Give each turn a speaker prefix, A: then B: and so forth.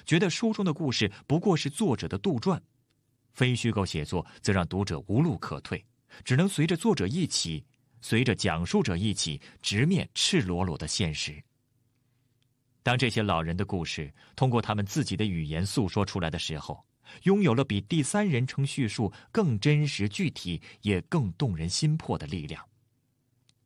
A: 觉得书中的故事不过是作者的杜撰；非虚构写作则让读者无路可退，只能随着作者一起，随着讲述者一起，直面赤裸裸的现实。当这些老人的故事通过他们自己的语言诉说出来的时候，拥有了比第三人称叙述更真实具体也更动人心魄的力量。